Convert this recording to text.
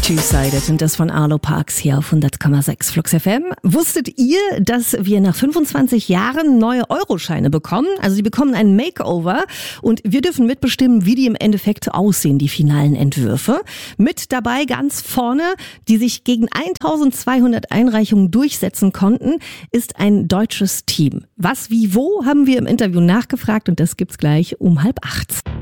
Two-Sided und das von Arlo Parks hier auf 100,6 Flux FM. Wusstet ihr, dass wir nach 25 Jahren neue Euroscheine bekommen? Also die bekommen ein Makeover und wir dürfen mitbestimmen, wie die im Endeffekt aussehen, die finalen Entwürfe. Mit dabei ganz vorne, die sich gegen 1200 Einreichungen durchsetzen konnten, ist ein deutsches Team. Was, wie, wo, haben wir im Interview nachgefragt und das gibt's gleich um 7:30.